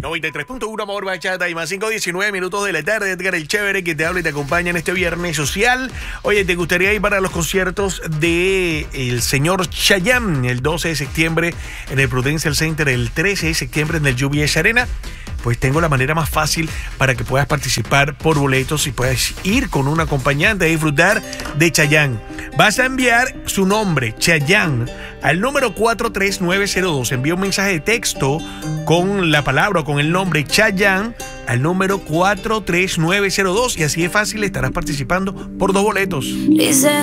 93.1 Amor Bachata y más 5:19 minutos de la tarde. Edgar el Chévere que te habla y te acompaña en este viernes social. Oye, ¿te gustaría ir para los conciertos de el señor Chayanne el 12 de septiembre en el Prudential Center, el 13 de septiembre en el UBS Arena? Pues tengo la manera más fácil para que puedas participar por boletos y puedas ir con un acompañante a disfrutar de Chayanne. Vas a enviar su nombre, Chayanne, al número 43902. Envía un mensaje de texto con la palabra o con el nombre Chayanne al número 43902 y así es fácil, estarás participando por 2 boletos. Dice